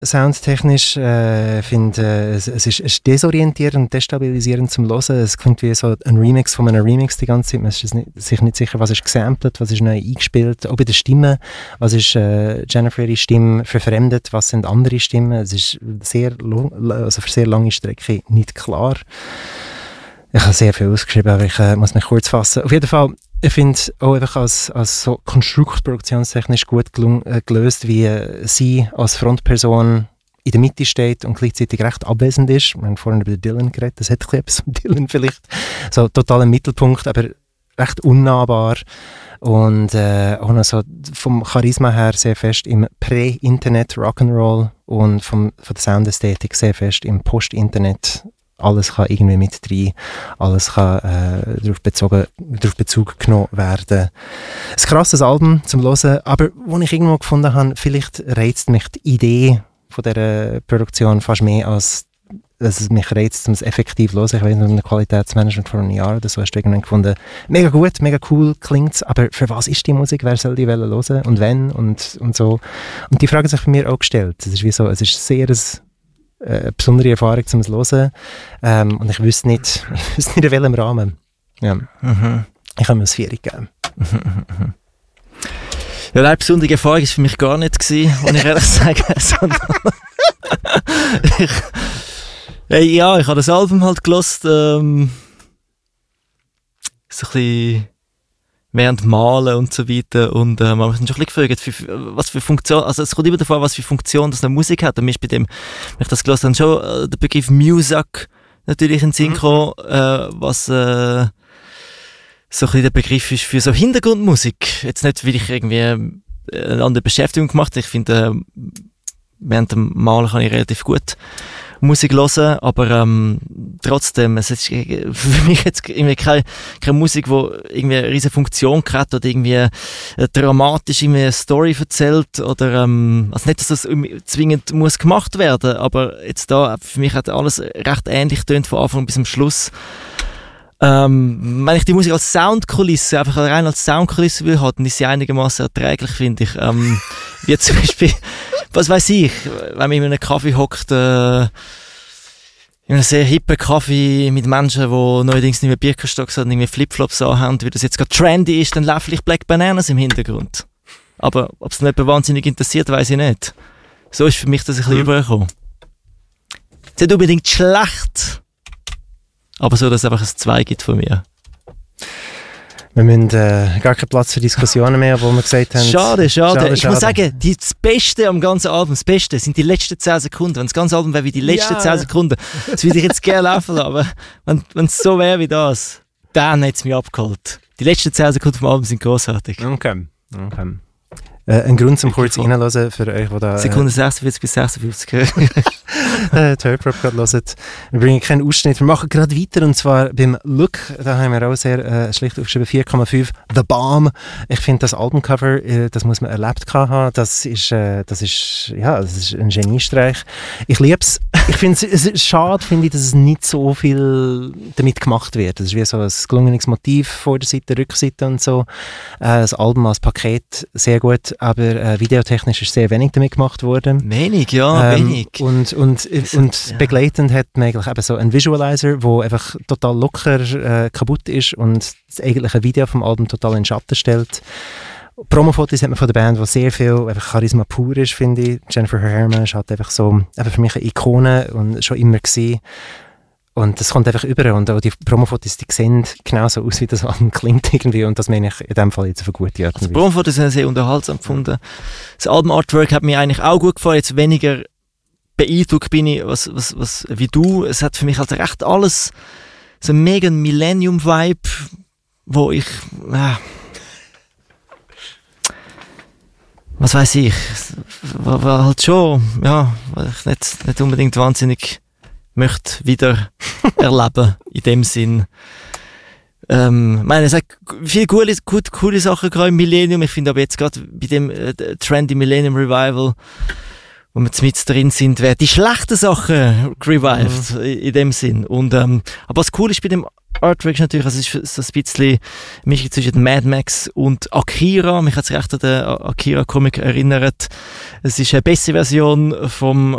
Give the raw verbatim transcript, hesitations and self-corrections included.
soundtechnisch äh, finde äh, es, es, ist, es ist desorientierend und destabilisierend zum Hören. Es klingt wie so ein Remix von einem Remix die ganze Zeit. Man ist nicht, sich nicht sicher, was ist gesampelt, was ist neu eingespielt. Auch bei der Stimme, was ist äh, Jennifer ihre Stimme verfremdet, was sind andere Stimmen. Es ist sehr long, also für sehr lange Strecke nicht klar. Ich habe sehr viel ausgeschrieben, aber ich äh, muss mich kurz fassen. Auf jeden Fall, ich finde auch einfach als, als so konstruktproduktionstechnisch gut gelung, äh, gelöst, wie äh, sie als Frontperson in der Mitte steht und gleichzeitig recht abwesend ist. Wir haben vorhin über Dylan geredet, das hat etwas mit Dylan vielleicht. So total im Mittelpunkt, aber recht unnahbar. Und äh, auch noch so vom Charisma her sehr fest im Prä-Internet Rock'n'Roll und vom, von der Soundästhetik sehr fest im Post-Internet. Alles kann irgendwie mit rein, alles kann äh, darauf, bezogen, darauf Bezug genommen werden. Ein krasses Album zum Hören, aber wo ich irgendwo gefunden habe, vielleicht reizt mich die Idee von dieser Produktion fast mehr, als dass es mich reizt, um es effektiv zu hören. Ich weiß nicht, im Qualitätsmanagement vor einem Jahr oder so hast du irgendwann gefunden, mega gut, mega cool klingt es, aber für was ist die Musik, wer soll die hören und wenn und, und so. Und die Frage hat sich bei mir auch gestellt. Es ist wie so, es ist sehr ein eine besondere Erfahrung zum Hören. Ähm, und ich wüsste nicht, ich wüsste nicht in welchem Rahmen. Ja. Mhm. Ich kann mir das Vieri geben. Mhm. Ja, eine besondere Erfahrung war für mich gar nicht gewesen, muss ich ehrlich sagen. ich, hey, ja, ich habe das Album halt gehört, ähm, so ein bisschen während Malen und so weiter und äh, man hat sich schon ein bisschen gefragt, für, was für Funktion, also es kommt immer davon, was für Funktion das eine Musik hat und mir ist bei dem, wenn ich das gelesen habe, schon äh, der Begriff Music natürlich in den Sinn gekommen, mhm. äh, was äh, so ein bisschen der Begriff ist für so Hintergrundmusik. Jetzt nicht, weil ich irgendwie eine andere Beschäftigung gemacht habe, ich finde, äh, während dem Malen kann ich relativ gut Musik hören, aber ähm, trotzdem, es ist für mich jetzt irgendwie keine, keine Musik, die irgendwie eine riesige Funktion hat oder irgendwie äh, dramatisch irgendwie eine Story erzählt oder ähm, also nicht, dass das zwingend muss gemacht werden, aber jetzt da, für mich hat alles recht ähnlich tönt von Anfang bis zum Schluss. Ähm, wenn ich die Musik als Soundkulisse, einfach rein als Soundkulisse will haben, dann ist sie einigermaßen erträglich, finde ich. Ähm, wie zum Beispiel, was weiß ich, wenn man in einem Kaffee hockt, äh, in einem sehr hippen Kaffee mit Menschen, die neuerdings nicht mehr Birkenstocks, sondern irgendwie Flipflops anhaben, wie das jetzt gerade trendy ist, dann laufen vielleicht Black Bananas im Hintergrund. Aber ob es nicht wahnsinnig interessiert, weiss ich nicht. So ist für mich das ein bisschen mhm. übergekommen. Es ist nicht unbedingt schlecht, aber so, dass es einfach ein zwei gibt von mir. Wir müssen äh, gar keinen Platz für Diskussionen mehr, wo wir gesagt haben... Schade, schade. schade ich schade. muss sagen, die, das Beste am ganzen Album, das Beste sind die letzten zehn Sekunden. Wenn das ganze Album wäre wie die letzten ja. zehn Sekunden, das würde ich jetzt gerne laufen lassen, aber wenn, wenn es so wäre wie das, dann hat es mich abgeholt. Die letzten zehn Sekunden vom Album sind großartig. Okay. okay. Äh, ein Grund zum kurz reinhören für euch, die da... Sekunde sechsundvierzig bis sechsundfünfzig hören. äh, die Hörprop gerade hören. Wir bringen keinen Ausschnitt. Wir machen gerade weiter und zwar beim Look. Da haben wir auch sehr äh, schlicht aufgeschrieben, vier Komma fünf. The Bomb. Ich finde das Albumcover, äh, das muss man erlebt haben. Das ist, äh, das ist, ja, das ist ein Geniestreich. Ich liebe es. Ich finde es ist schade, finde ich, dass es nicht so viel damit gemacht wird. Das ist wie so ein gelungenes Motiv vor der Seite, Rückseite und so. Äh, das Album als Paket sehr gut, aber äh, videotechnisch ist sehr wenig damit gemacht worden. Wenig, ja, ähm, wenig. Und, und, und ja. begleitend hat man eigentlich eben so einen Visualizer, der einfach total locker äh, kaputt ist und das eigentliche Video vom Album total in den Schatten stellt. Promofotos hat man von der Band, wo sehr viel einfach Charisma pur ist, finde ich. Jennifer Herman ist halt einfach so, einfach für mich eine Ikone und schon immer gewesen. Und das kommt einfach über und auch die Promofotos, die sehen genauso aus, wie das Album klingt irgendwie und das meine ich in dem Fall jetzt auf eine gute Art und Weise. Die Promofotos sind sehr unterhaltsam gefunden. Das Album-Artwork hat mir eigentlich auch gut gefallen, jetzt weniger beeindruckt bin ich, was, was, was, wie du. Es hat für mich halt recht alles so einen mega Millennium-Vibe, wo ich, äh, was weiß ich, war, war halt schon, ja, weil ich nicht, nicht unbedingt wahnsinnig möchte wieder erleben, in dem Sinn. Ähm, ich meine, es hat viele coole, coole, coole Sachen gerade im Millennium. Ich finde aber jetzt gerade bei dem äh, Trendy Millennium Revival, wo wir mit drin sind, werden die schlechten Sachen revived, mhm. in, in dem Sinn. Und, ähm, aber was cool ist bei dem Artwork ist natürlich, also es ist so ein bisschen Mischung zwischen Mad Max und Akira. Mich hat sich recht an den Akira-Comic erinnert. Es ist eine bessere Version vom